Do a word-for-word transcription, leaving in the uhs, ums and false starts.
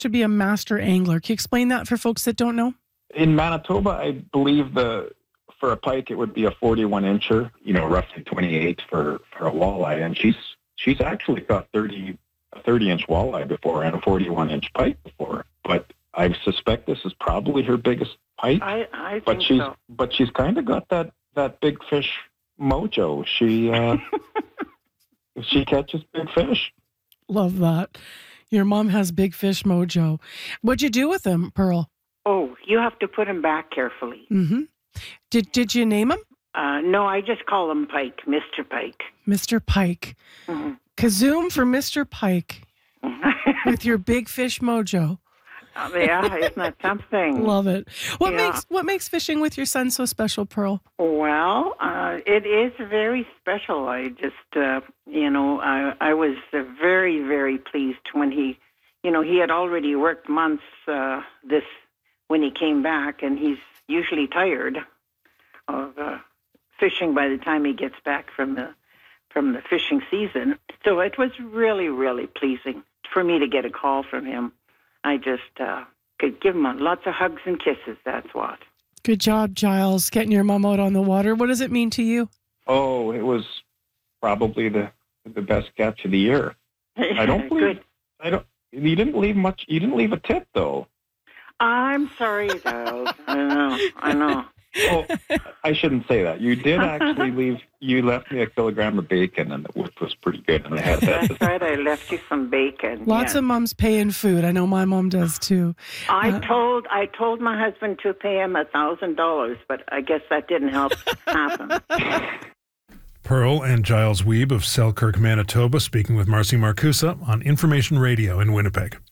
to be a master angler? Can you explain that for folks that don't know? In Manitoba, I believe the for a pike it would be a forty-one incher, you know, roughly twenty-eight for, for a walleye, and she's she's actually caught thirty a thirty inch walleye before and a forty-one inch pike before. But I suspect this is probably her biggest pike. I, I think but she's so. but she's kind of got that, that big fish mojo. She uh, she catches big fish. Love that. Your mom has big fish mojo. What'd you do with him, Pearl? Oh, you have to put him back carefully. Mm-hmm. Did Did you name him? Uh, no, I just call him Pike, Mister Pike. Mister Pike. Mm-hmm. Kazoom for Mister Pike with your big fish mojo. Uh, yeah, isn't that something? Love it. What Yeah. makes What makes fishing with your son so special, Pearl? Well, uh, it is very special. I just, uh, you know, I, I was uh, very, very pleased when he, you know, he had already worked months uh, this when he came back, and he's usually tired of uh, fishing by the time he gets back from the from the fishing season. So it was really, really pleasing for me to get a call from him. I just uh, could give him lots of hugs and kisses, that's what. Good job, Giles, getting your mom out on the water. What does it mean to you? Oh, it was probably the the best catch of the year. I don't believe. Good. I don't. You didn't leave much. You didn't leave a tip though. I'm sorry, Giles. I know, I know. Well, I shouldn't say that. You did actually leave. You left me a kilogram of bacon, and which was pretty good. And I had that. That's right. I left you some bacon. Lots yeah. of moms pay in food. I know my mom does too. I Uh, told I told my husband to pay him a thousand dollars, but I guess that didn't help happen. Pearl and Giles Wiebe of Selkirk, Manitoba, speaking with Marcy Marcusa on Information Radio in Winnipeg.